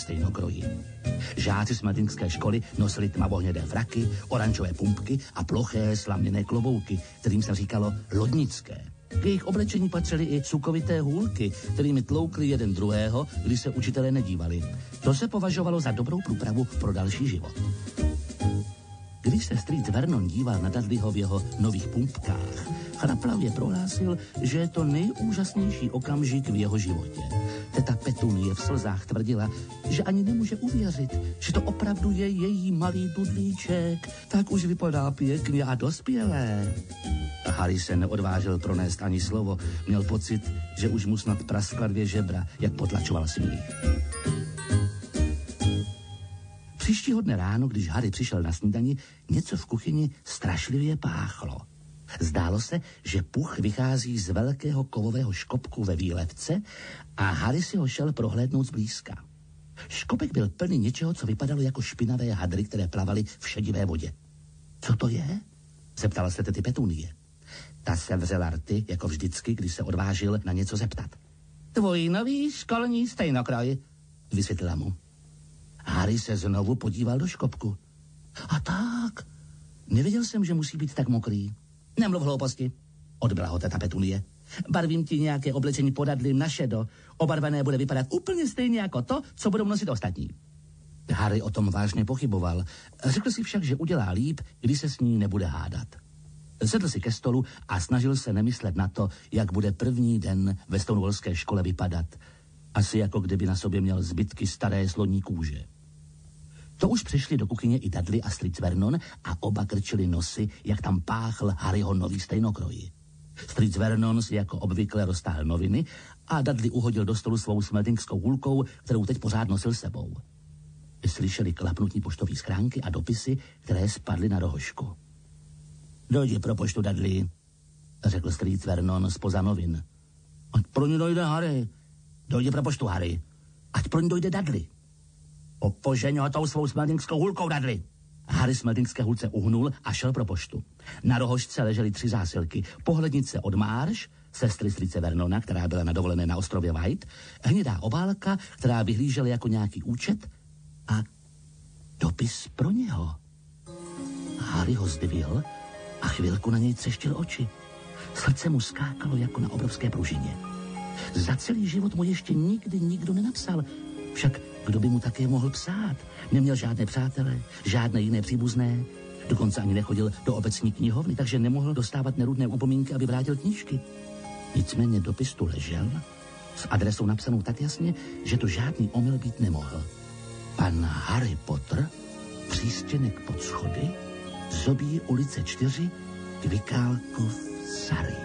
stejnokroji. Žáci z Meldingské školy nosili tmavohnědé fraky, oranžové pumpky a ploché slaměné klobouky, kterým se říkalo lodnické. K jejich oblečení patřily i sukovité hůlky, kterými tloukli jeden druhého, když se učitelé nedívali. To se považovalo za dobrou průpravu pro další život. Když se strýc Vernon díval na Dudleyho v jeho nových pumpkách, chraplavě prohlásil, že je to nejúžasnější okamžik v jeho životě. Teta Petunie v slzách tvrdila, že ani nemůže uvěřit, že to opravdu je její malý Dudlíček. Tak už vypadá pěkně a dospělé. Harry se neodvážil pronést ani slovo. Měl pocit, že už mu snad praskla 2 žebra, jak potlačoval smích. Příštího dne ráno, když Harry přišel na snídani, něco v kuchyni strašlivě páchlo. Zdálo se, že puch vychází z velkého kovového škopku ve výlevce a Harry si ho šel prohlédnout zblízka. Škopek byl plný něčeho, co vypadalo jako špinavé hadry, které plavaly v šedivé vodě. Co to je? Zeptala se tety Petunie. Ta se vřela rty, jako vždycky, když se odvážil na něco zeptat. Tvůj nový školní stejnokroj, vysvětlila mu. Harry se znovu podíval do škopku. A tak, nevěděl jsem, že musí být tak mokrý. Nemluv hlouposti, odbyla ho teta Petunie. Barvím ti nějaké oblečení po Dudley na šedo. Obarvené bude vypadat úplně stejně jako to, co budou nosit ostatní. Harry o tom vážně pochyboval. Řekl si však, že udělá líp, když se s ní nebude hádat. Sedl si ke stolu a snažil se nemyslet na to, jak bude první den ve Stonewallské škole vypadat. Asi jako kdyby na sobě měl zbytky staré sloní kůže. To už přišli do kuchyně i Dudley a strýc Vernon a oba krčili nosy, jak tam páchl Harryho nový stejnokroj. Strýc Vernon si jako obvykle roztáhl noviny a Dudley uhodil do stolu svou smeltingskou hůlkou, kterou teď pořád nosil sebou. Slyšeli klapnutí poštové schránky a dopisy, které spadly na rohošku. Dojdi pro poštu, Dudley, řekl strýc Vernon zpoza novin. Ať pro ní dojde Harry. Dojdi pro poštu, Harry. Ať pro ní dojde Dudley. Opožeň ho tou svou smeltingskou hůlkou, Dudley. Harry smeltingské hůlce uhnul a šel pro poštu. Na rohošce ležely 3 zásilky. Pohlednice od Marsh, sestry strýce Vernona, která byla na dovolené na ostrově White, hnědá obálka, která vyhlížela jako nějaký účet a dopis pro něho. Harry ho zdvil a chvilku na něj třeštil oči. Srdce mu skákalo jako na obrovské pružině. Za celý život mu ještě nikdy nikdo nenapsal. Však kdo by mu také mohl psát? Neměl žádné přátele, žádné jiné příbuzné. Dokonce ani nechodil do obecní knihovny, takže nemohl dostávat nerudné upomínky, aby vrátil knížky. Nicméně dopis tu ležel s adresou napsanou tak jasně, že to žádný omyl být nemohl. Pan Harry Potter, přístěnek pod schody, Zobí ulice 4, Kvikálkov, Surrey.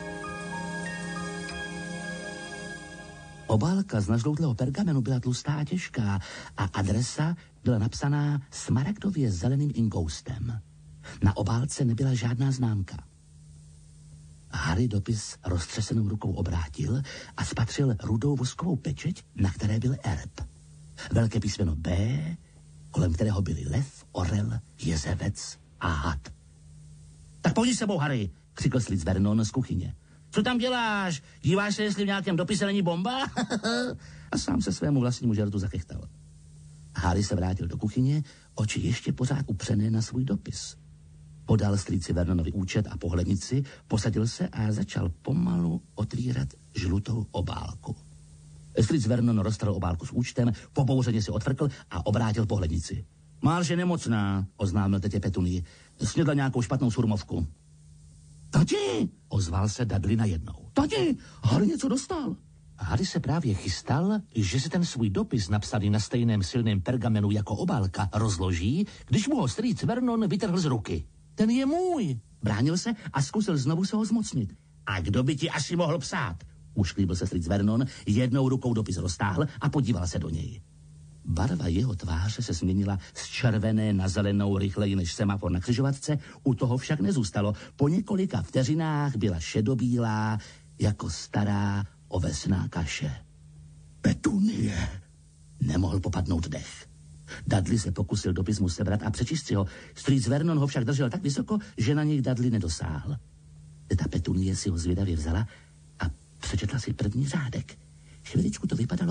Obálka z nažloutlého pergamenu byla tlustá a těžká a adresa byla napsaná smaragdově zeleným inkoustem. Na obálce nebyla žádná známka. Harry dopis roztřesenou rukou obrátil a spatřil rudou voskovou pečeť, na které byl erb. Velké písmeno B, kolem kterého byli lev, orel, jezevec a had. Tak pojď s sebou, Harry, křikl strýc Vernon z kuchyně. Co tam děláš? Díváš se, jestli v nějakém dopise není bomba? A sám se svému vlastnímu žertu zakechtal. Harry se vrátil do kuchyně, oči ještě pořád upřené na svůj dopis. Podal strýci Vernonovi účet a pohlednici, posadil se a začal pomalu otvírat žlutou obálku. Strýc Vernon roztrhl obálku s účtem, pobouřeně si odfrkl a obrátil pohlednici. Marsh je nemocná, oznámil tetě Petunii. Snědla nějakou špatnou surmovku. Tati, ozval se Dudley najednou. Tati, Harry něco dostal. Harry se právě chystal, že si ten svůj dopis napsaný na stejném silném pergamenu jako obálka rozloží, když mu ho strýc Vernon vytrhl z ruky. Ten je můj. Bránil se a zkusil znovu se ho zmocnit. A kdo by ti asi mohl psát? Ušklíbil se strýc Vernon, jednou rukou dopis roztáhl a podíval se do něj. Barva jeho tváře se změnila z červené na zelenou rychleji než semafor na křižovatce, u toho však nezůstalo. Po několika vteřinách byla šedobílá jako stará ovesná kaše. Petunie! Nemohl popadnout dech. Dudley se pokusil dopis mu sebrat a přečíst si ho. Strýc Vernon ho však držel tak vysoko, že na něj Dudley nedosáhl. Ta Petunie si ho zvědavě vzala a přečetla si první řádek. Chviličku to vypadalo,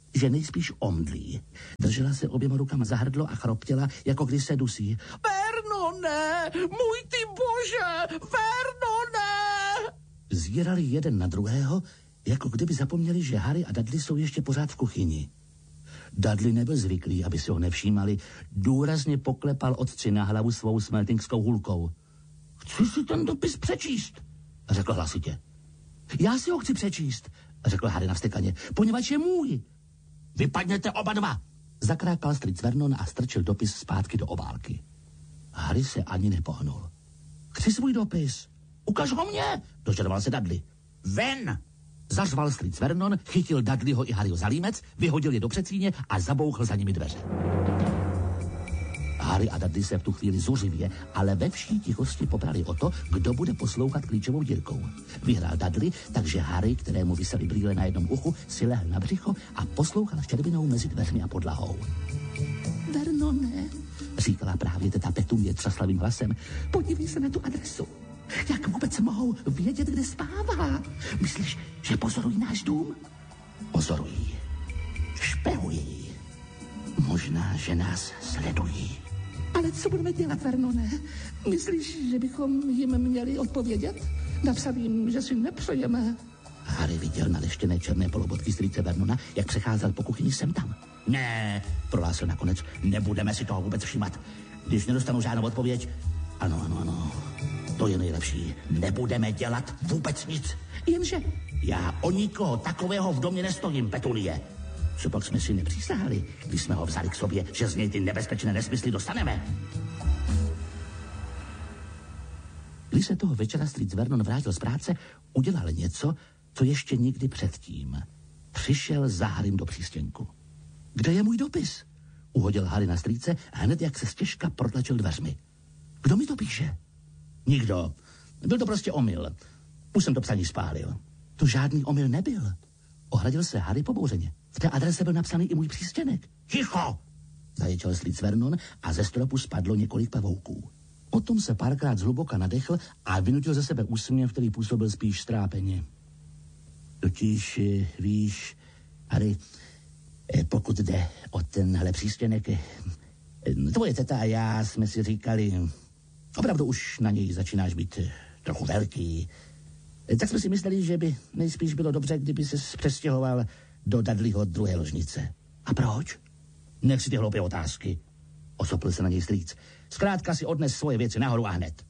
že nejspíš omdlí. Držela se oběma rukama za hrdlo a chroptěla, jako když se dusí. Vernone, můj ty bože, Vernone! Zírali jeden na druhého, jako kdyby zapomněli, že Harry a Dudley jsou ještě pořád v kuchyni. Dudley nebyl zvyklý, aby si ho nevšímali. Důrazně poklepal otci na hlavu svou smeltingskou hůlkou. Chci si ten dopis přečíst, řekl hlasitě. Já si ho chci přečíst, řekl Harry navstekaně, poněvadž je můj. Vypadněte oba dva, zakrákal strýc Vernon a strčil dopis zpátky do obálky. Harry se ani nepohnul. Chci svůj dopis. Ukaž ho mně, dožadoval se Dudley. Ven! Zařval strýc Vernon, chytil Dudleyho i Harryho za límec, vyhodil je do předsíně a zabouchl za nimi dveře. Harry a Dudley se v tu chvíli zuřivě, ale ve vší tichosti poprali o to, kdo bude poslouchat klíčovou dírkou. Vyhrál Dudley, takže Harry, kterému visely brýle na jednom uchu, si lehl na břicho a poslouchal štěrbinou mezi dveřmi a podlahou. Vernone, říkala právě teta Petunie třaslavým hlasem, podívej se na tu adresu. Jak vůbec mohou vědět, kde spává? Myslíš, že pozorují náš dům? Pozorují. Špehují. Možná, že nás sledují. Ale co budeme dělat, Vernone? Myslíš, že bychom jim měli odpovědět? Napsat jim, že si nepřejeme. Harry viděl naleštěné černé polobotky strýce Vernona, jak přecházel po kuchyni sem tam. Ne, prohlásil nakonec, nebudeme si toho vůbec všímat. Když nedostanu žádnou odpověď, ano, to je nejlepší. Nebudeme dělat vůbec nic. Jenže já o nikoho takového v domě nestojím, Petunie. Co pak jsme si nepřísahali, když jsme ho vzali k sobě, že z něj ty nebezpečné nesmysly dostaneme? Když se toho večera strýc Vernon vrátil z práce, udělal něco, co ještě nikdy předtím. Přišel za Harrym do přístěnku. Kde je můj dopis? Uhodil Harry na strýce hned, jak se stěžka protlačil dveřmi. Kdo mi to píše? Nikdo. Byl to prostě omyl. Už jsem to psaní spálil. To žádný omyl nebyl. Ohradil se Harry pobouřeně. V té adrese byl napsaný i můj přístěnek. Ticho! Zaječel strýc Vernon a ze stropu spadlo několik pavouků. Potom se párkrát zhluboka nadechl a vynutil ze sebe úsměv, který působil spíš strápeně. Totiž, víš, Harry, pokud jde o tenhle přístěnek, tvoje teta a já jsme si říkali, opravdu už na něj začínáš být trochu velký, tak jsme si mysleli, že by nejspíš bylo dobře, kdyby ses přestěhoval do Dudleyho druhé ložnice. A proč? Nech si ty hloupé otázky. Osopil se na něj strýc. Zkrátka si odnes svoje věci nahoru a hned.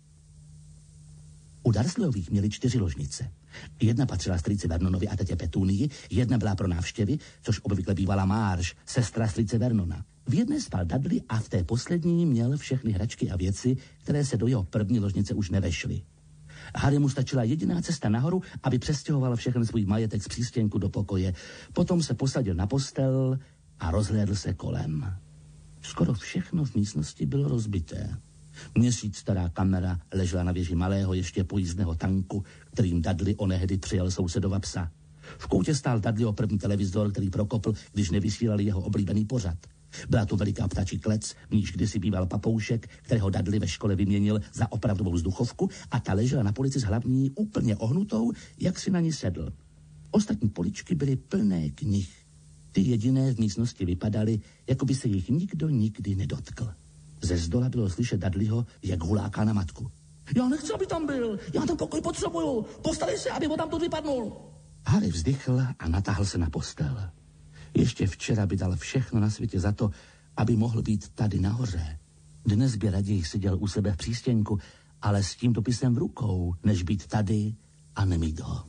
U Dursleyových měli 4 ložnice. Jedna patřila strýci Vernonovi a tetě Petunii, jedna byla pro návštěvy, což obvykle bývala Marge, sestra strýce Vernona. V jedné spal Dudley a v té poslední měl všechny hračky a věci, které se do jeho první ložnice už nevešly. Harry mu stačila jediná cesta nahoru, aby přestěhoval všechny svůj majetek z přístěnku do pokoje. Potom se posadil na postel a rozhlédl se kolem. Skoro všechno v místnosti bylo rozbité. Měsíc stará kamera ležela na věži malého ještě pojízdného tanku, kterým Dudley onehdy přijel sousedova psa. V koutě stál Dudleyho první televizor, který prokopl, když nevysílali jeho oblíbený pořad. Byla to veliká ptačí klec, v níž kdysi býval papoušek, kterého Dudley ve škole vyměnil za opravdovou vzduchovku, a ta ležela na polici s hlavní úplně ohnutou, jak si na ní sedl. Ostatní poličky byly plné knih. Ty jediné v místnosti vypadaly, jako by se jich nikdo nikdy nedotkl. Ze zdola bylo slyšet Dudleyho, jak huláká na matku. Já nechci, aby tam byl, já ten pokoj potřebuju, postarej se, aby ho tam tu vypadnul. Harry vzdychl a natáhl se na postel. Ještě včera by dal všechno na světě za to, aby mohl být tady nahoře. Dnes by raději seděl u sebe v přístěnku, ale s tím dopisem v rukou, než být tady a nemít ho.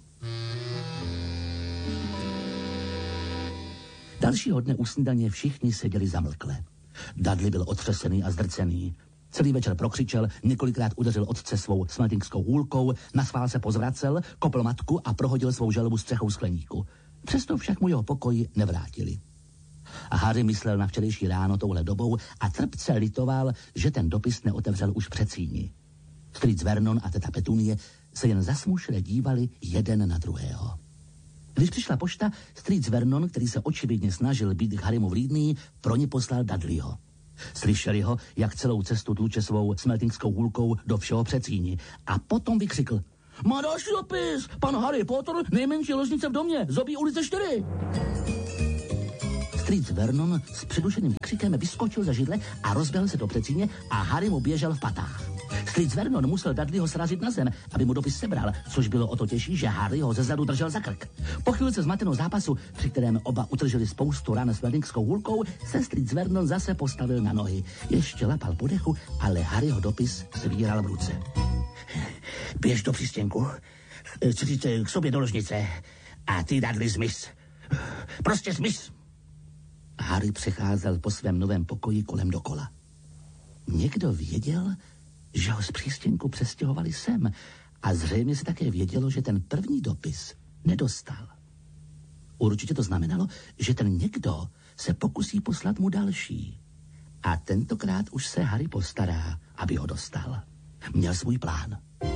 Dalšího dne u snídaně všichni seděli zamlkle. Dudley byl otřesený a zdrcený. Celý večer prokřičel, několikrát udeřil otce svou smeltingskou hůlkou, naschvál se pozvracel, kopl matku a prohodil svou želvu střechou skleníku. Přesto však mu jeho pokoj nevrátili. A Harry myslel na včerejší ráno touhle dobou a trpce litoval, že ten dopis neotevřel už před síní. Strýc Vernon a teta Petunie se jen zasmušle dívali jeden na druhého. Když přišla pošta, strýc Vernon, který se očividně snažil být k Harrymu vlídný, pro ně poslal Dudleyho. Slyšeli ho, jak celou cestu tluče svou smeltingskou hůlkou do všeho předsíni, a potom vykřikl: Má další dopis! Pan Harry Potter, nejmenší ložnice v domě, Zobí ulice 4. Strýc Vernon s přidušeným křikem vyskočil ze židle a rozběhl se do předsíně a Harry mu běžel v patách. Strýc Vernon musel Dudleyho srazit na zem, aby mu dopis sebral, což bylo o to těžší, že Harry ho zezadu držel za krk. Po chvíli zmateného zápasu, při kterém oba utržili spoustu ran s Wellingskou hůlkou, se Strýc Vernon zase postavil na nohy. Ještě lapal po dechu, ale Harryho dopis svíral v ruce. Běž do přístěnku, k sobě do ložnice a ty, Dudley, zmiz. Prostě zmiz. Harry přecházel po svém novém pokoji kolem dokola. Někdo věděl, že ho z přístěnku přestěhovali sem a zřejmě se také vědělo, že ten první dopis nedostal. Určitě to znamenalo, že ten někdo se pokusí poslat mu další. A tentokrát už se Harry postará, aby ho dostal. Měl svůj plán.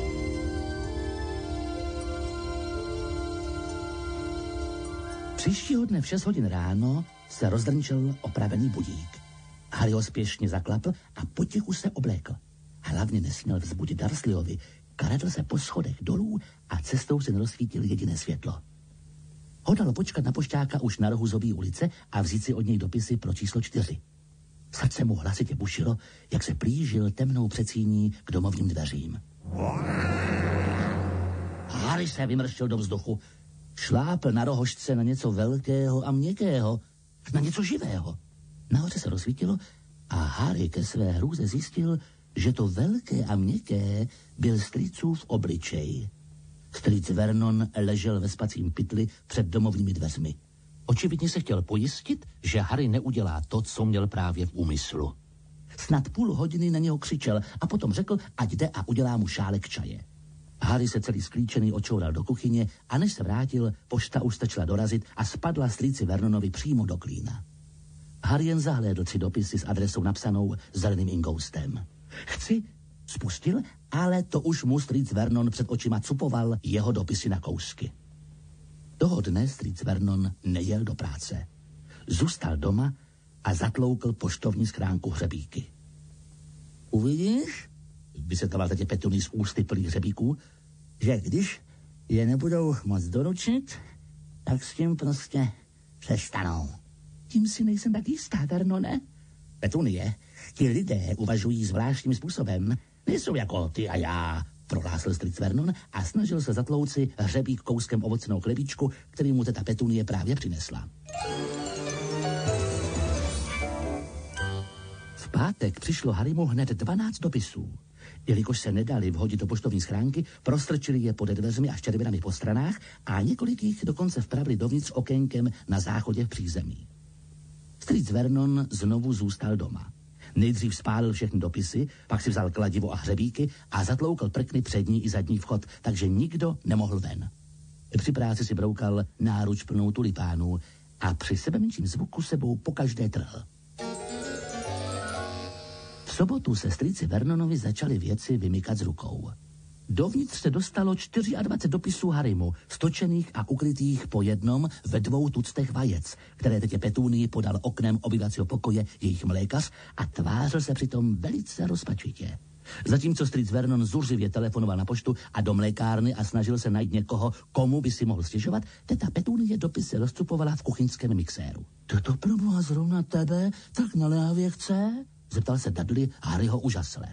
Příštího dne v 6 hodin ráno se rozdrnčil opravený budík. Harry ho spěšně zaklapl a potichu se oblékl. Hlavně nesměl vzbudit Dursleyovi. Kradl se po schodech dolů a cestou se nerozsvítil jediné světlo. Hodal počkat na pošťáka už na rohu Zobí ulice a vzít si od něj dopisy pro číslo 4. Srdce mu hlasitě bušilo, jak se plížil temnou předsíní k domovním dveřím. Harry se vymrštil do vzduchu. Šlápl na rohožce na něco velkého a měkkého, na něco živého. Nahoře se rozsvítilo a Harry ke své hrůze zjistil, že to velké a měkké byl strýcův obličej. Strýc Vernon ležel ve spacím pytli před domovními dveřmi. Očividně se chtěl pojistit, že Harry neudělá to, co měl právě v úmyslu. Snad půl hodiny na něho křičel a potom řekl, ať jde a udělá mu šálek čaje. Harry se celý sklíčený očoural do kuchyně a než se vrátil, pošta už stačila dorazit a spadla strýci Vernonovi přímo do klína. Harry jen zahlédl 3 dopisy s adresou napsanou zeleným ingoustem. Chci, spustil, ale to už mu strýc Vernon před očima cupoval jeho dopisy na kousky. Toho dne strýc Vernon nejel do práce. Zůstal doma a zatloukl poštovní schránku hřebíky. Uvidíš, vysvětloval tetě Petunie z ústy plných hřebíků, že když je nebudou moc doručit, tak s tím prostě přestanou. Tím si nejsem tak jistá, Vernone. Petunie, ti lidé uvažují zvláštním způsobem. Nejsou jako ty a já, prohlásil strýc Vernon a snažil se zatlouci hřebík kouskem ovocného chlebíčku, který mu teta Petunie právě přinesla. V pátek přišlo Harrymu hned 12 dopisů. Jelikož se nedali vhodit do poštovní schránky, prostrčili je pod dveřmi a štěrbinami po stranách a několik jich dokonce vpravili dovnitř okénkem na záchodě v přízemí. Strýc Vernon znovu zůstal doma. Nejdřív spálil všechny dopisy, pak si vzal kladivo a hřebíky a zatloukal prkny přední i zadní vchod, takže nikdo nemohl ven. Při práci si broukal náruč plnou tulipánů a při sebemenším zvuku sebou pokaždé trhl. V sobotu se strýci Vernonovi začaly věci vymykat z rukou. Dovnitř se dostalo 24 dopisů Harrymu, stočených a ukrytých po jednom ve 2 tuctech vajec, které tetě Petunii podal oknem obyvacího pokoje jejich mlékař a tvářil se přitom velice rozpačitě. Zatímco strýc Vernon zuřivě telefonoval na poštu a do mlékárny a snažil se najít někoho, komu by si mohl stěžovat, teta Petunie dopisy rozcupovala v kuchyňském mixéru. To proboha zrovna tebe tak naléhavě chce? Zeptal se Dudley Harryho úžasle.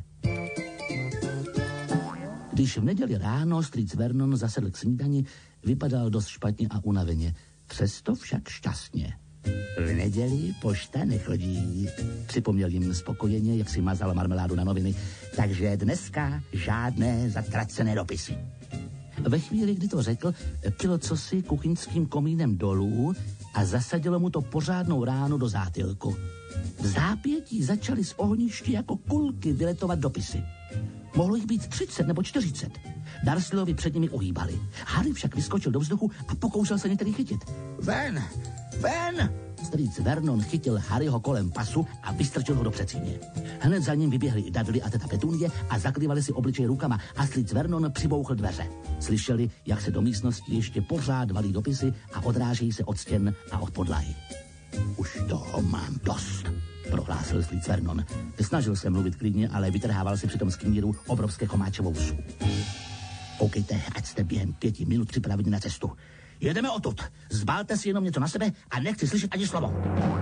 Když v neděli ráno strýc Vernon zasedl k snídani, vypadal dost špatně a unaveně, přesto však šťastně. V neděli pošta nechodí, připomněl jim spokojeně, jak si mazal marmeládu na noviny, takže dneska žádné zatracené dopisy. Ve chvíli, kdy to řekl, pil cosi kuchyňským komínem dolů a zasadilo mu to pořádnou ránu do zátylku. V zápětí začaly z ohništi jako kulky vyletovat dopisy. Mohlo jich být 30 nebo 40. Dursleyovi před nimi uhýbali. Harry však vyskočil do vzduchu a pokoušel se některý chytit. Ven! Ven! Strýc Vernon chytil Harryho kolem pasu a vystrčil ho do předsíně. Hned za ním vyběhli i Dudley a teta Petunie a zakrývali si obličej rukama a strýc Vernon přibouchl dveře. Slyšeli, jak se do místnosti ještě pořád valí dopisy a odrážejí se od stěn a od podlahy. Už toho mám dost, prohlásil strýc Vernon. Snažil se mluvit klidně, ale vytrhával si přitom z kníru obrovské chomáče vousů. Koukejte, ať jste během 5 minut připraveni na cestu. jedeme odtud. Zbalte si jenom něco na sebe a nechci slyšet ani slovo.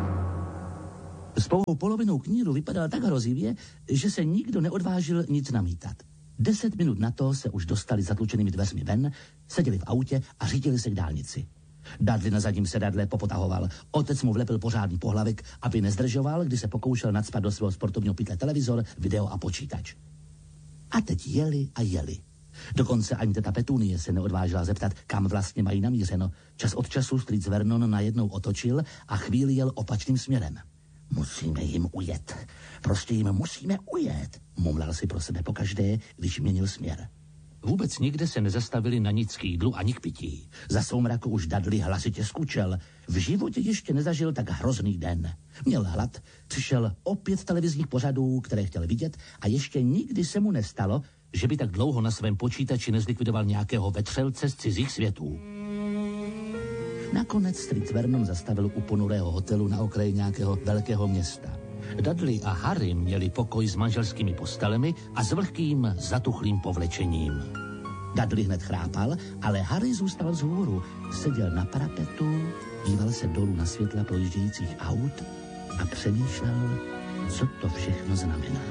S pouhou polovinou kníru vypadal tak hrozivě, že se nikdo neodvážil nic namítat. 10 minut na to se už dostali zatlučenými dveřmi ven, seděli v autě a řídili se k dálnici. Dudley na zadním sedadle popotahoval. Otec mu vlepil pořádný pohlavek, aby nezdržoval, když se pokoušel nacpat do svého sportovního pytle televizor, video a počítač. A teď jeli a jeli. Dokonce ani teta Petunie se neodvážila zeptat, kam vlastně mají namířeno. Čas od času strýc Vernon najednou otočil a chvíli jel opačným směrem. Musíme jim ujet. Prostě jim musíme ujet, mumlal si pro sebe pokaždé, když měnil směr. Vůbec nikde se nezastavili na nic k jídlu ani k pití. Za soumraku už Dudley hlasitě skučel. V životě ještě nezažil tak hrozný den. Měl hlad, přišel o 5 televizních pořadů, které chtěl vidět, a ještě nikdy se mu nestalo, že by tak dlouho na svém počítači nezlikvidoval nějakého vetřelce z cizích světů. Nakonec strýc Vernon zastavil u ponurého hotelu na okraji nějakého velkého města. Dudley a Harry měli pokoj s manželskými postelemi a s vlhkým zatuchlým povlečením. Dudley hned chrápal, ale Harry zůstal vzhůru. Seděl na parapetu, díval se dolů na světla projíždějících aut a přemýšlel, co to všechno znamená.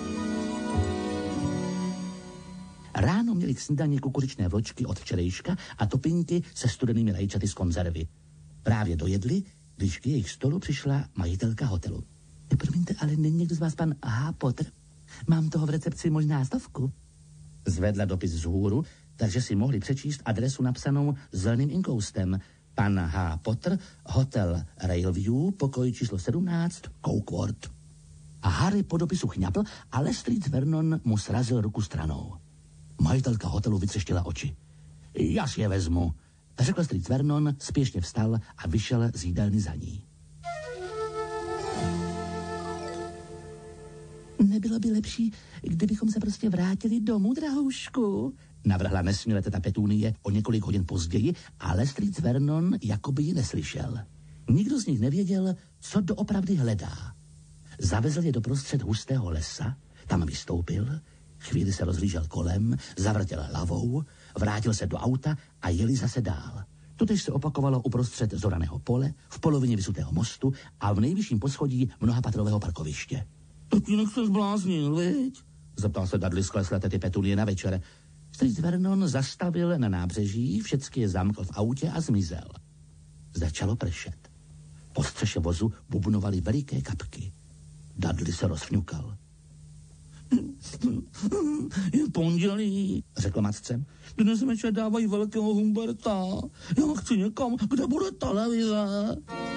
Ráno měli k snídani kukuřičné vločky od včerejška a topinky se studenými rajčaty z konzervy. Právě dojedli, když k jejich stolu přišla majitelka hotelu. Promiňte, ale není někdo z vás pan H. Potter? Mám toho v recepci možná 100. Zvedla dopis vzhůru, takže si mohli přečíst adresu napsanou zeleným inkoustem. Pan H. Potter, hotel Railview, pokoj číslo 17, Cokeworth. A Harry po dopisu chňapl, ale strýc Vernon mu srazil ruku stranou. Majitelka hotelu vytřeštila oči. Já si je vezmu, řekl strýc Vernon, spěšně vstal a vyšel z jídelny za ní. Nebylo by lepší, kdybychom se prostě vrátili domů, drahoušku? Navrhla nesměle teta Petunie o několik hodin později, ale strýc Vernon jakoby ji neslyšel. Nikdo z nich nevěděl, co doopravdy hledá. Zavezl je doprostřed hustého lesa, tam vystoupil, chvíli se rozhlížel kolem, zavrtěl hlavou, vrátil se do auta a jeli zase dál. Totež se opakovalo uprostřed zoraného pole, v polovině vysutého mostu a v nejvyšším poschodí mnohapatrového parkoviště. Tatínek se zbláznil, viď? Zeptal se Dudley sklesle tety Petunie na večer. Strýc Vernon zastavil na nábřeží, všecky je zamkl v autě a zmizel. Začalo pršet. Po střeše vozu bubnovaly veliké kapky. Dudley se rozfňukal. Je pondělí, řekl matce. Dnes večer dávají velkého Humberta. Já chci někam, kde bude televize.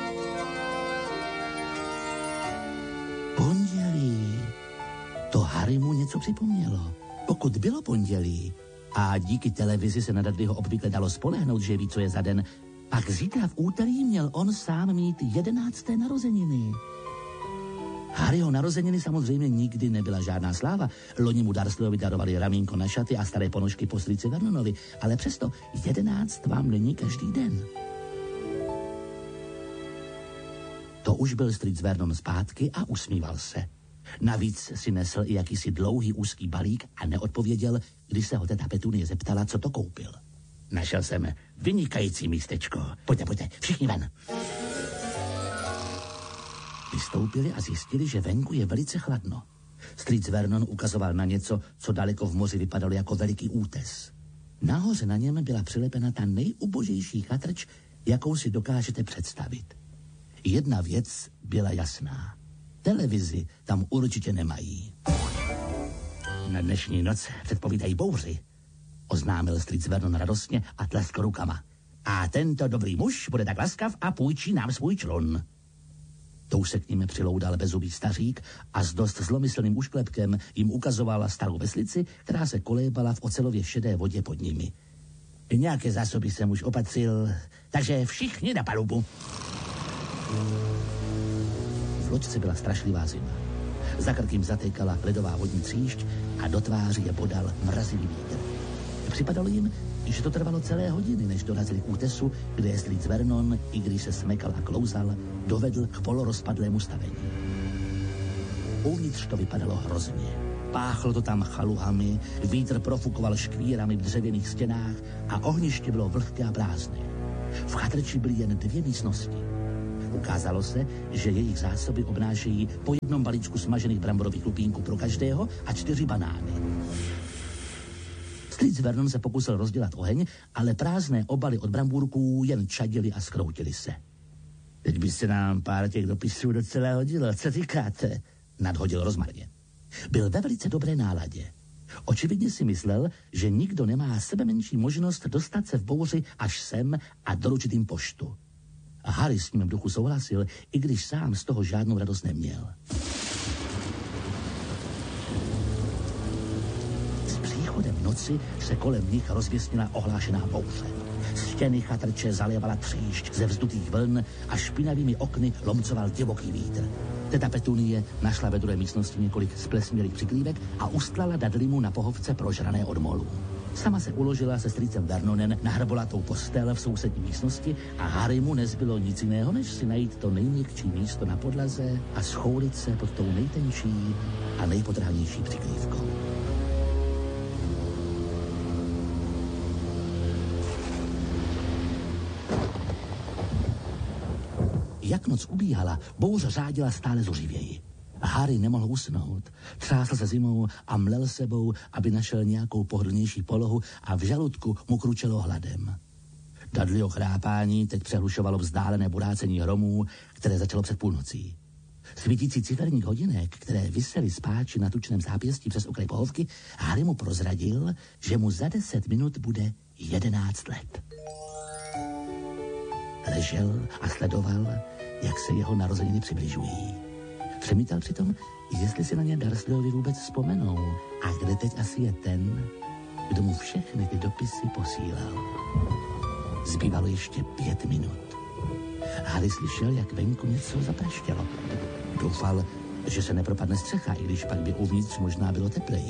Pondělí. To Harry mu něco připomnělo. Pokud bylo pondělí a díky televizi se na Dudleyho obvykle dalo spolehnout, že ví, co je za den, pak zítra v úterý měl on sám mít 11. narozeniny. Harryho narozeniny samozřejmě nikdy nebyla žádná sláva. Loni mu Dursleyovi darovali ramínko na šaty a staré ponožky po strýci Vernonovi, ale přesto 11 vám není každý den. To už byl strýc Vernon zpátky a usmíval se. Navíc si nesl i jakýsi dlouhý úzký balík a neodpověděl, když se ho teta Petunie zeptala, co to koupil. Našel jsem vynikající místečko. Pojďte, všichni ven. Vystoupili a zjistili, že venku je velice chladno. Strýc Vernon ukazoval na něco, co daleko v moři vypadalo jako veliký útes. Nahoře na něm byla přilepena ta nejubožejší chatrč, jakou si dokážete představit. Jedna věc byla jasná. Televizi tam určitě nemají. Na dnešní noc předpovídají bouři, oznámil strýc Vernon radostně a tleskl rukama. A tento dobrý muž bude tak laskav a půjčí nám svůj člun. To už se k nim přiloudal bezzubý stařík a s dost zlomyslným úšklepkem jim ukazovala starou veslici, která se kolébala v ocelově šedé vodě pod nimi. Nějaké zásoby jsem už opatřil, takže všichni na palubu. V loďce byla strašlivá zima. Za krk jim zatékala ledová vodní tříšť a do tváří je bodal mrazivý vítr. Připadalo jim, že to trvalo celé hodiny, než dorazili k útesu, kde je strýc Vernon, i když se smekal a klouzal, dovedl k polorozpadlému stavení. Uvnitř to vypadalo hrozně. Páchlo to tam chaluhami, vítr profukoval škvírami v dřevěných stěnách a ohniště bylo vlhké a prázdné. V chatrči byly jen 2 místnosti. Ukázalo se, že jejich zásoby obnášejí po jednom balíčku smažených bramborových lupínků pro každého a 4 banány. Strýc Vernon se pokusil rozdělat oheň, ale prázdné obaly od brambůrků jen čadily a skroutily se. Teď by se nám pár těch dopisů docela hodilo, co říkáte? Nadhodil rozmarně. Byl ve velice dobré náladě. Očividně si myslel, že nikdo nemá sebemenší možnost dostat se v bouři až sem a doručit jim poštu. A Harry s ním v duchu souhlasil, i když sám z toho žádnou radost neměl. S příchodem noci se kolem nich rozvěsnila ohlášená bouře. Stěny chatrče zalévala tříšť ze vzdutých vln a špinavými okny lomcoval divoký vítr. Teta Petunie našla ve druhé místnosti několik splesnělých přikrývek a ustlala Dudleymu na pohovce prožrané od molu. Sama se uložila se strýcem Vernonem na hrbolatou postel v sousední místnosti a Harrymu nezbylo nic jiného, než si najít to nejměkčí místo na podlaze a schoulit se pod tou nejtenčí a nejpotrhanější přikrývkou. Jak noc ubíhala, bouře řádila stále zuřivěji. Harry nemohl usnout. Třásl se zimou a mlel sebou, aby našel nějakou pohodlnější polohu a v žaludku mu kručelo hladem. Dudleyho chrápání teď přehlušovalo vzdálené burácení hromů, které začalo před půlnocí. Svítící ciferník hodinek, které visely z páči na tučném zápěstí přes okraj pohovky, Harry mu prozradil, že mu za 10 minut bude 11 let. Ležel a sledoval, jak se jeho narozeniny přibližují. Přemítal přitom, jestli si na ně Dursleyovi vůbec vzpomenou a kde teď asi je ten, kdo mu všechny ty dopisy posílal. Zbývalo ještě 5 minut. Harry slyšel, jak venku něco zapraštělo. Doufal, že se nepropadne střecha, i když pak by uvnitř možná bylo tepleji.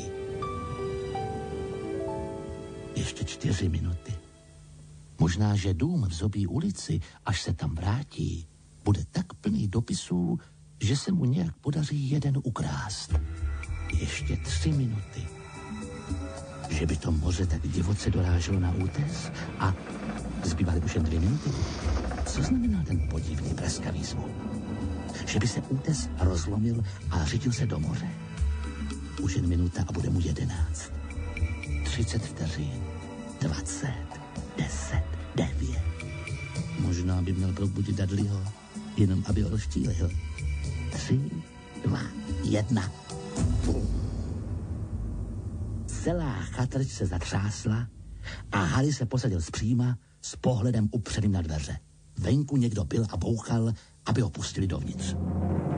Ještě 4 minuty. Možná, že dům v Zobí ulici, až se tam vrátí, bude tak plný dopisů, že se mu nějak podaří jeden ukrást. Ještě 3 minuty. Že by to moře tak divoce doráželo na útes a zbývaly už jen 2 minuty. Co znamenal ten podivný praskavý zvuk? Že by se útes rozlomil a řitil se do moře. Už jen minuta a bude mu 11. 30 vteřin. 20. 10. 9. Možná by měl probudit Dudleyho, jenom aby ho rozčílil. 3, 2, 1. Celá chatrč se zatřásla a Harry se posadil zpříma s pohledem upřeným na dveře. Venku někdo byl a bouchal, aby ho pustili dovnitř.